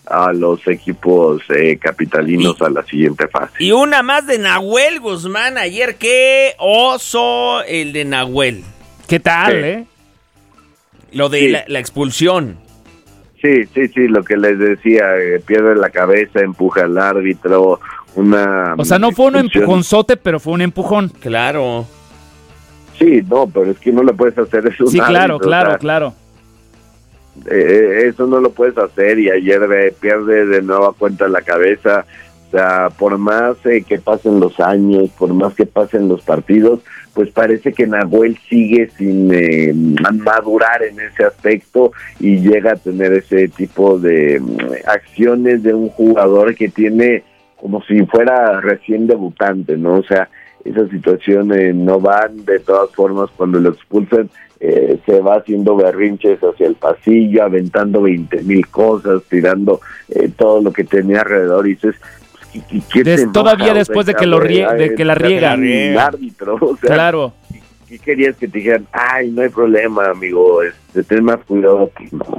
a los equipos capitalinos a la siguiente fase. Y una más de Nahuel Guzmán ayer, qué oso el de Nahuel. ¿Qué tal, Lo de la expulsión. Sí, lo que les decía, pierde la cabeza, empuja al árbitro, O sea, no fue un empujonzote, pero fue un empujón. Claro. Sí, no, pero es que no le puedes hacer eso. Sí, claro. Eso no lo puedes hacer y ayer pierde de nueva cuenta la cabeza. O sea, por más que pasen los años, por más que pasen los partidos, pues parece que Nahuel sigue sin madurar en ese aspecto y llega a tener ese tipo de acciones de un jugador que tiene como si fuera recién debutante, ¿no? O sea, esas situaciones no van. De todas formas, cuando lo expulsan, se va haciendo berrinches hacia el pasillo, aventando 20,000 cosas, tirando todo lo que tenía alrededor, y dices, todavía después de que la riegan el árbitro, o sea, claro. ¿Qué querías que te dijeran? Ay, no hay problema, amigo, ten más cuidado.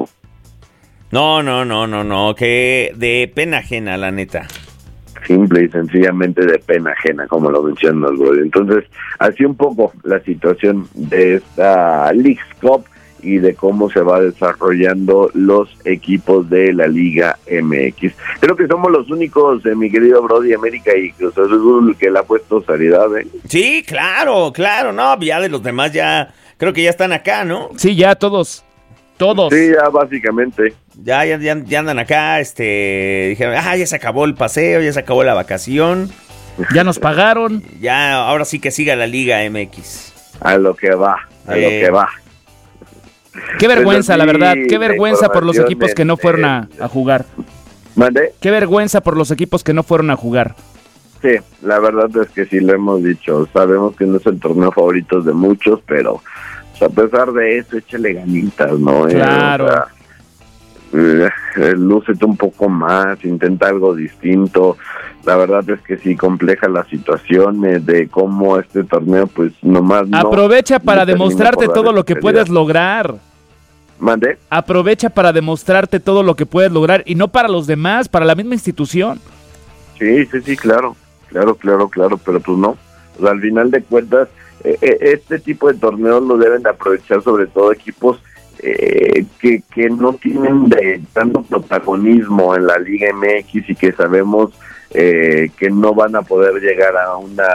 No, que de pena ajena, la neta. Simple y sencillamente de pena ajena, como lo mencionas, Brody. Entonces, así un poco la situación de esta Leagues Cup y de cómo se va desarrollando los equipos de la Liga MX. Creo que somos los únicos, mi querido Brody, América y Cruz Azul, que le ha puesto seriedad, Sí, claro, no, ya de los demás ya, creo que ya están acá, ¿no? Sí, ya todos. Sí, ya básicamente. Ya andan acá, dijeron, ya se acabó el paseo, ya se acabó la vacación. Ya nos pagaron. Ya, ahora sí que siga la Liga MX. A lo que va. Qué vergüenza, la verdad, qué vergüenza por los equipos que no fueron a jugar. ¿Mande? Qué vergüenza por los equipos que no fueron a jugar. Sí, la verdad es que sí lo hemos dicho. Sabemos que no es el torneo favorito de muchos, pero a pesar de eso, échale ganitas, ¿no? Claro. Lúcete un poco más, intenta algo distinto. La verdad es que sí, compleja la situación de cómo este torneo, pues nomás aprovecha para demostrarte todo lo que puedes lograr. ¿Mande? Aprovecha para demostrarte todo lo que puedes lograr y no para los demás, para la misma institución. Sí, claro, pero pues no. O sea, al final de cuentas, este tipo de torneos lo deben de aprovechar sobre todo equipos que no tienen tanto protagonismo en la Liga MX y que sabemos que no van a poder llegar a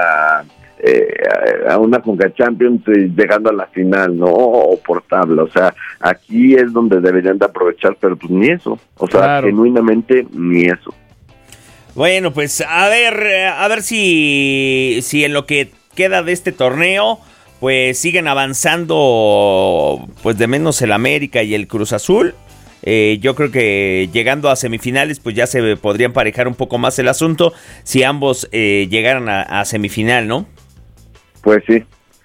una Conca Champions llegando a la final, ¿no? O por tabla. O sea, aquí es donde deberían de aprovechar, pero pues ni eso. O sea, claro. Genuinamente ni eso. Bueno, pues a ver si en lo que queda de este torneo pues siguen avanzando, pues de menos el América y el Cruz Azul. Yo creo que llegando a semifinales pues ya se podría emparejar un poco más el asunto si ambos llegaran a semifinal, ¿no? Pues sí,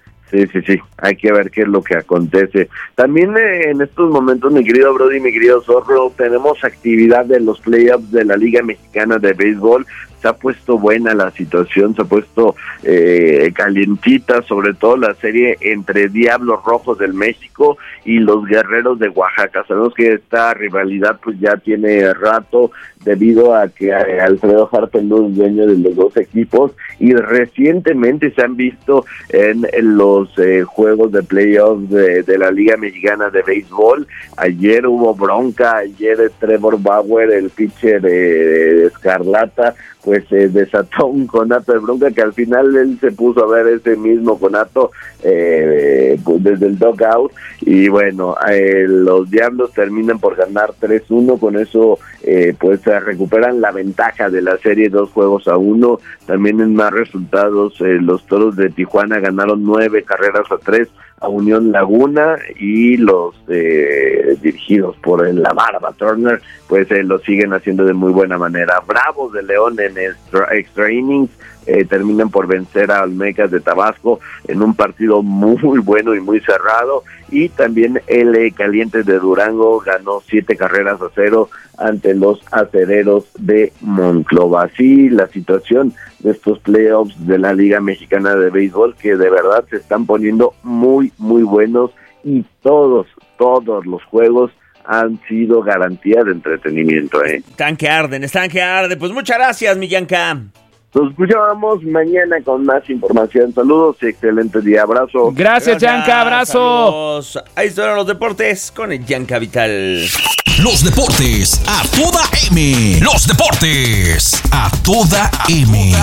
hay que ver qué es lo que acontece. También en estos momentos, mi querido Brody, mi querido Zorro, tenemos actividad de los playoffs de la Liga Mexicana de Béisbol. Se ha puesto buena la situación, se ha puesto calientita, sobre todo la serie entre Diablos Rojos del México y los Guerreros de Oaxaca. Sabemos que esta rivalidad pues ya tiene rato debido a que Alfredo Harpelú es dueño de los dos equipos y recientemente se han visto en los juegos de playoffs de la Liga Mexicana de Béisbol. Ayer hubo bronca, ayer Trevor Bauer, el pitcher Escarlata, pues desató un conato de bronca que al final él se puso a ver ese mismo conato pues desde el dugout y bueno, los Diablos terminan por ganar 3-1, con eso pues recuperan la ventaja de la serie 2-1. También en más resultados, los Toros de Tijuana ganaron 9-3 a Unión Laguna y los dirigidos por la Barba Turner pues lo siguen haciendo de muy buena manera. Bravos de León en extra innings terminan por vencer a Olmecas de Tabasco en un partido muy bueno y muy cerrado, y también el Calientes de Durango ganó 7-0 ante los Acereros de Monclova. Así la situación de estos playoffs de la Liga Mexicana de Béisbol, que de verdad se están poniendo muy buenos, y todos los juegos han sido garantía de entretenimiento. Están que arden. Pues muchas gracias, mi Yanka. Nos escuchamos mañana con más información. Saludos y excelente día. Abrazo. Gracias, Yanka. Abrazo. Saludos. Ahí están los deportes con el Yanka Vital. Los deportes a toda M. Los deportes a toda M.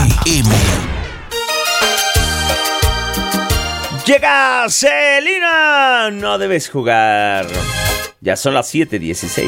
Llega Celina. No debes jugar. Ya son las 7:16.